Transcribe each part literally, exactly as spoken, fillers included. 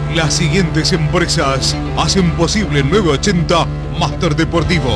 Las siguientes empresas hacen posible el nueve ochenta Máster Deportivo.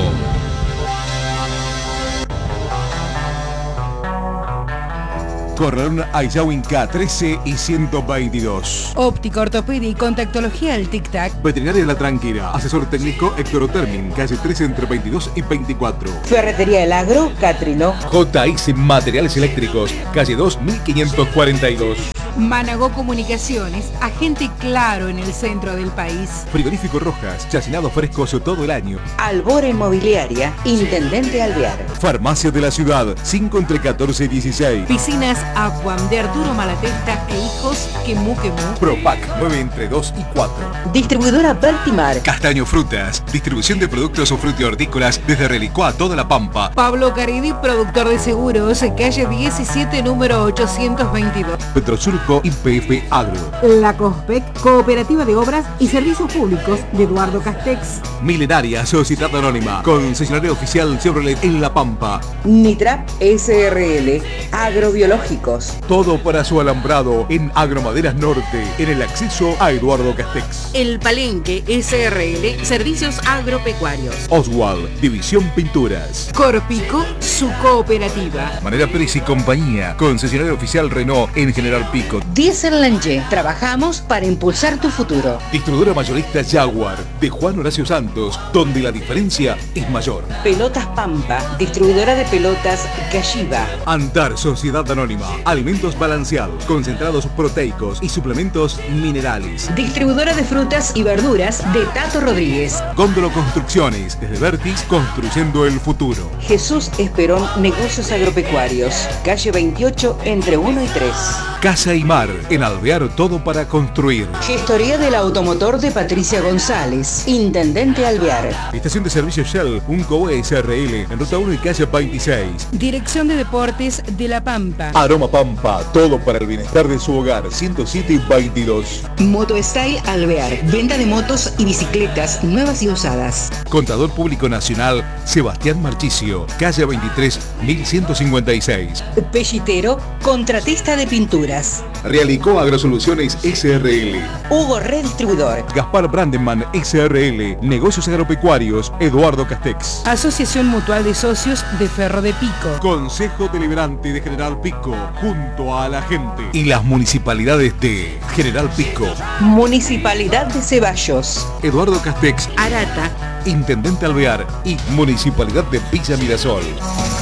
Corralón Ayawin K trece y ciento veintidós. Óptica, ortopedia y contactología al Tic Tac. Veterinaria La Tranquila. Asesor técnico Héctor Termin, calle trece entre veintidós y veinticuatro. Ferretería El Agro, Catrino. J I C Materiales Eléctricos, calle dos mil quinientos cuarenta y dos. Managó Comunicaciones, agente claro en el centro del país. Frigorífico Rojas, chacinado frescos todo el año. Albora Inmobiliaria, Intendente Alvear. Farmacia de la Ciudad, cinco entre catorce y dieciséis. Piscinas Aquam de Arturo Malatesta e Hijos, Quemú Quemú. Propac, nueve entre dos y cuatro. Distribuidora Bertimar. Castaño Frutas, distribución de productos o frutihortícolas desde Relicó a toda La Pampa. Pablo Caridi, productor de seguros, calle diecisiete, número ochocientos veintidós. Petrosur Y P F Agro. La COSPEC, Cooperativa de Obras y Servicios Públicos de Eduardo Castex. Milenaria Sociedad Anónima, concesionario oficial Chevrolet en La Pampa. Nitrap S R L, agrobiológicos. Todo para su alambrado en Agromaderas Norte, en el acceso a Eduardo Castex. El Palenque S R L, servicios agropecuarios. Oswald, División Pinturas. Corpico, su cooperativa. Manera Pérez y compañía, concesionario oficial Renault en General Pico. Diesel Lange, trabajamos para impulsar tu futuro. Distribuidora mayorista Jaguar, de Juan Horacio Santos, donde la diferencia es mayor. Pelotas Pampa, distribuidora de pelotas Galliva. Antar Sociedad Anónima, alimentos balanceados, concentrados proteicos y suplementos minerales. Distribuidora de frutas y verduras de Tato Rodríguez. Góndolo Construcciones, desde Vertis, construyendo el futuro. Jesús Esperón, negocios agropecuarios, calle veintiocho entre uno y tres. Casa y Mar, en Alvear, todo para construir. Gestoría del automotor de Patricia González, Intendente Alvear. Estación de servicio Shell, Unco S R L, en ruta uno y calle veintiséis. Dirección de Deportes de La Pampa. Aroma Pampa, todo para el bienestar de su hogar, ciento siete y veintidós. Moto Style Alvear, venta de motos y bicicletas nuevas y usadas. Contador Público Nacional, Sebastián Marchicio, calle veintitrés, mil ciento cincuenta y seis. Pellitero, contratista de pinturas. Realicó Agrosoluciones S R L. Hugo Redistribuidor. Gaspar Brandenman S R L. Negocios Agropecuarios Eduardo Castex. Asociación Mutual de Socios de Ferro de Pico. Consejo Deliberante de General Pico, junto a la gente. Y las municipalidades de General Pico, Municipalidad de Ceballos, Eduardo Castex, Arata, Intendente Alvear y Municipalidad de Villa Mirasol.